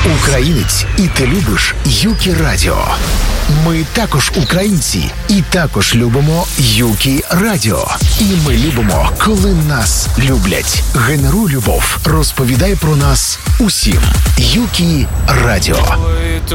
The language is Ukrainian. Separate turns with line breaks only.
українець, і ти любиш Юкі Радіо. Ми також українці і також любимо Юкі Радіо. І ми любимо, коли нас люблять. Генеруй любов, розповідай про нас усім. Юкі Радіо.